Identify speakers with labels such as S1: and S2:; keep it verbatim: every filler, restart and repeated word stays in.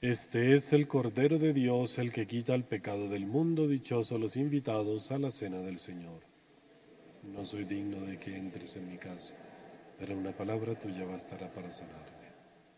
S1: Este es el Cordero de Dios, el que quita el pecado del mundo. Dichosos los invitados a la cena del Señor. No soy digno de que entres en mi casa, pero una palabra tuya bastará para sanar.